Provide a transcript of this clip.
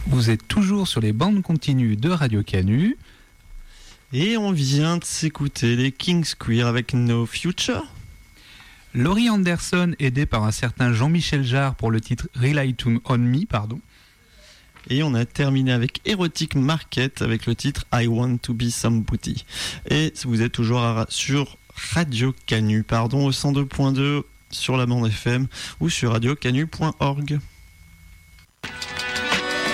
Vous êtes toujours sur les bandes continues de Radio Canu. Et on vient de s'écouter les Kings Queer avec No Future. Laurie Anderson, aidée par un certain Jean-Michel Jarre pour le titre Rely on Me, Et on a terminé avec Erotic Market avec le titre I Want to Be Somebody. Et vous êtes toujours sur Radio Canu, au 102.2 sur la bande FM ou sur radiocanu.org.